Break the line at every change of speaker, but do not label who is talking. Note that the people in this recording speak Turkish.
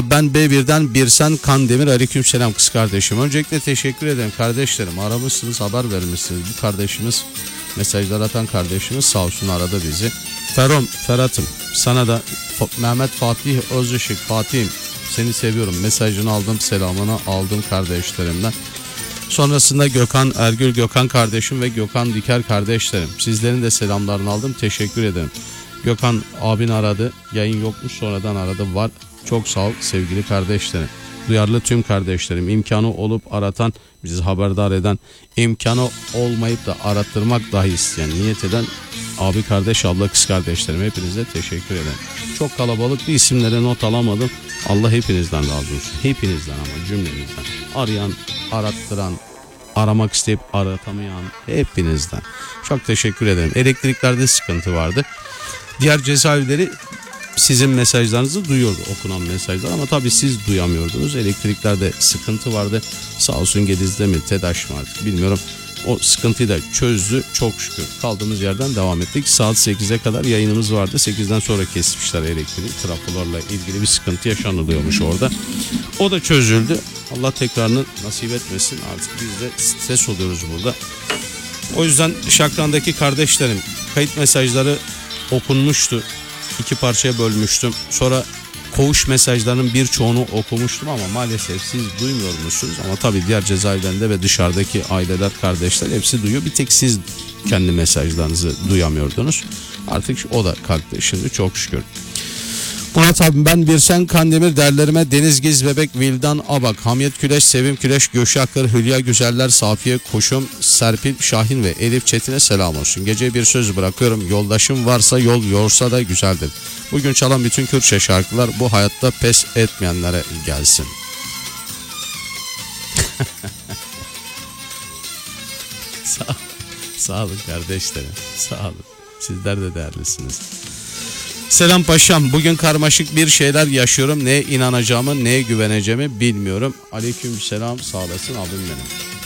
Merhaba, ben B1'den Birsen Kandemir. Aleykümselam kız kardeşim. Öncelikle teşekkür ederim kardeşlerim. Aramışsınız, haber vermişsiniz. Bu kardeşimiz, mesajlar atan kardeşimiz sağ olsun, aradı bizi. Ferhat'ım, sana da Mehmet Fatih Özışık, Fatih'im seni seviyorum. Mesajını aldım, selamını aldım kardeşlerimden. Sonrasında Gökhan Ergül, Gökhan kardeşim ve Gökhan Diker kardeşlerim. Sizlerin de selamlarını aldım. Teşekkür ederim. Gökhan abin aradı. Yayın yokmuş, sonradan aradı. Var. Çok sağ ol sevgili kardeşlerim. Duyarlı tüm kardeşlerim. İmkanı olup aratan, bizi haberdar eden, imkanı olmayıp da arattırmak dahi isteyen, niyet eden abi, kardeş, abla, kız kardeşlerim. Hepinize teşekkür ederim. Çok kalabalık bir isimlere not alamadım. Allah hepinizden razı olsun. Hepinizden, ama cümlenizden. Arayan, arattıran, aramak isteyip aratamayan hepinizden. Çok teşekkür ederim. Elektriklerde sıkıntı vardı. Diğer cezaevleri sizin mesajlarınızı duyuyordu, okunan mesajlar, ama tabii siz duyamıyordunuz. Elektriklerde sıkıntı vardı. Sağ olsun Gediz'de mi, TEDAŞ mı artık bilmiyorum. O sıkıntıyı da çözdü çok şükür. Kaldığımız yerden devam ettik. Saat 8'e kadar yayınımız vardı. 8'den sonra kesmişler elektriği. Trafolarla ilgili bir sıkıntı yaşanılıyormuş orada. O da çözüldü. Allah tekrarını nasip etmesin. Artık biz de stres oluyoruz burada. O yüzden Şakran'daki kardeşlerim, kayıt mesajları okunmuştu. 2 parçaya bölmüştüm. Sonra koğuş mesajlarının birçoğunu okumuştum ama maalesef siz duymuyor musunuz? Ama tabii diğer cezaevlerinde ve dışarıdaki aileler, kardeşler hepsi duyuyor. Bir tek siz kendi mesajlarınızı duyamıyordunuz. Artık o da kalktı şimdi, çok şükür. Murat abi, ben Birsen Kandemir, derlerime Deniz Giz Bebek, Vildan Abak, Hamiyet Küleş, Sevim Küleş, Gökşe Akır, Hülya Güzeller, Safiye Koşum, Serpil Şahin ve Elif Çetin'e selam olsun. Geceye bir söz bırakıyorum. Yoldaşım varsa yol yorsa da güzeldir. Bugün çalan bütün Kürtçe şarkılar bu hayatta pes etmeyenlere gelsin. Sağ olun kardeşlerim. Sağ olun. Sizler de değerlisiniz. Selam paşam. Bugün karmaşık bir şeyler yaşıyorum. Neye inanacağımı, neye güveneceğimi bilmiyorum. Aleykümselam. Sağ olasın abim benim.